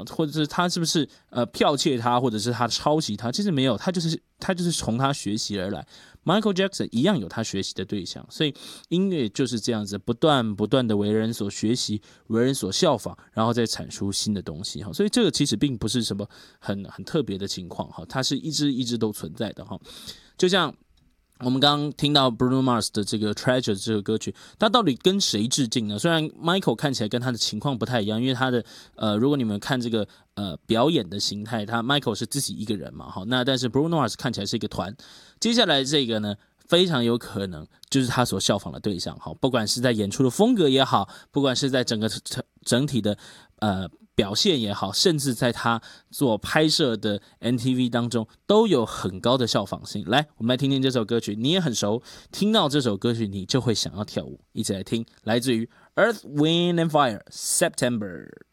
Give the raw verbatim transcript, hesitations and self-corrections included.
或者是他是不是呃剽窃他，或者是他抄袭他，其实没有，他就是他就是从他学习而来。Michael Jackson 一样有他学习的对象，所以音乐就是这样子，不断不断的为人所学习，为人所效仿，然后再产出新的东西。所以这个其实并不是什么很很特别的情况，它是一直一直都存在的。就像我们刚刚听到 Bruno Mars 的这个 Treasure 这个歌曲，他到底跟谁致敬呢？虽然 Michael 看起来跟他的情况不太一样，因为他的呃，如果你们看这个呃表演的形态，他 Michael 是自己一个人嘛，好，那但是 Bruno Mars 看起来是一个团。接下来这个呢，非常有可能就是他所效仿的对象，好，不管是在演出的风格也好，不管是在整个整体的呃。表现也好，甚至在他做拍摄的 M T V 当中都有很高的效仿性。来，我们来听听这首歌曲，你也很熟，听到这首歌曲你就会想要跳舞。一起来听，来自于 Earth, Wind and Fire September。